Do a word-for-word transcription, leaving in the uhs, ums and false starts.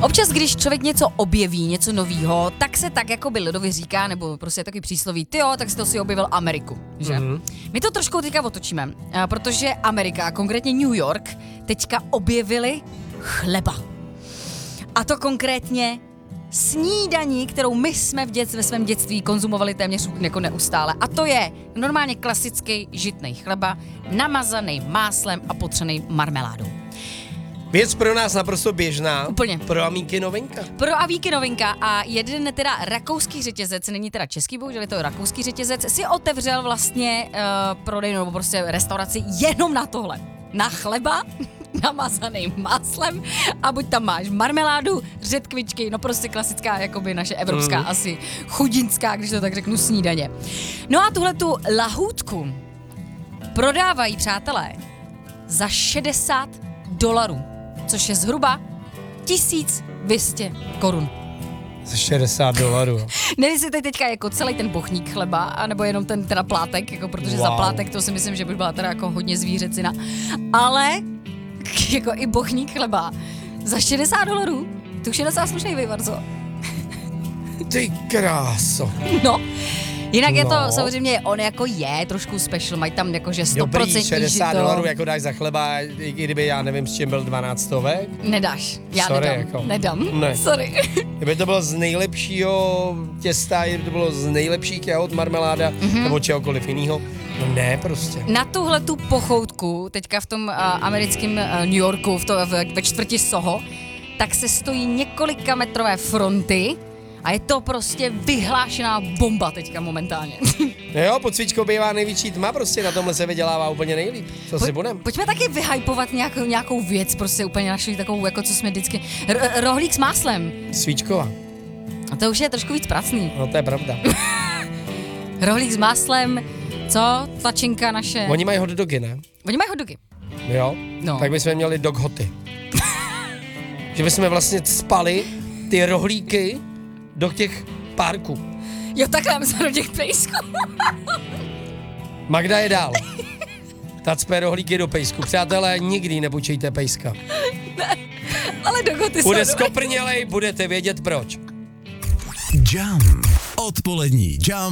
Občas, když člověk něco objeví, něco novýho, tak se tak jako by lidově říká, nebo prostě je takový přísloví, ty jo, tak si to si objevil Ameriku, že? Mm-hmm. My to trošku teďka otočíme, protože Amerika, konkrétně New York, teďka objevili chleba. A to konkrétně snídaní, kterou my jsme v dět, ve svém dětství konzumovali téměř jako neustále. A to je normálně klasický žitnej chleba, namazaný máslem a potřený marmeládou. Věc pro nás naprosto běžná. Úplně. Pro amíky novinka. Pro amíky novinka a jeden teda rakouský řetězec, není teda český, bohužel je to rakouský řetězec, si otevřel vlastně uh, prodejnu nebo prostě restauraci jenom na tohle. Na chleba, namazaný máslem a buď tam máš marmeládu, řetkvičky, no prostě klasická, jakoby naše evropská mm. asi chudinská, když to tak řeknu, snídaně. No a tuhle tu lahůdku prodávají, přátelé, za šedesát dolarů, což je zhruba tisíc dvě stě korun. Za šedesát dolarů. Nevím, jestli teďka jako celý ten bochník chleba, anebo jenom ten teda plátek, jako protože wow. za plátek to si myslím, že by byla teda jako hodně zvířecina. Ale jako i bochník chleba za šedesát dolarů, to už je docela slušný vývar, co? Ty kráso. No. Jinak no. je to samozřejmě, on jako je trošku special, mají tam jakože sto procent Dobrý, šedesát dolarů jako dáš za chleba, i kdyby já nevím, s čím byl dvanáctovek. Nedáš, já Sorry, nedám, jako. nedám, ne. sorry. Kdyby to bylo z nejlepšího těsta, kdyby to bylo z nejlepších jahod marmeláda, mm-hmm. nebo čehokoliv jinýho, no ne prostě. Na tuhle tu pochoutku, teďka v tom uh, americkém uh, New Yorku, v to, v, ve čtvrti Soho, tak se stojí několika metrové fronty, a je to prostě vyhlášená bomba teďka momentálně. No jo, pod svíčkou bývá největší tma, prostě na tomhle se vydělává úplně nejlíp. Co si budem? Pojďme taky vyhypovat nějakou, nějakou věc, prostě úplně našli takovou, jako co jsme vždycky... R- rohlík s máslem. Svíčková. A to už je trošku víc pracný. No to je pravda. Rohlík s máslem, co? Tlačinka naše. Oni mají hot dogy, ne? Oni mají hot dogy. Jo? No. Tak bychom měli dog hoty. Že bychom vlastně spali ty rohlíky do těch párků. Jo, takhle myslím do těch pejsků. Magda je dál. Ta cpe rohlíky do pejsku. Přátelé, nikdy nebučejte pejska. Ne, ale dokud ty bude skoprnělej, budete vědět proč. Jump. Odpolední Jump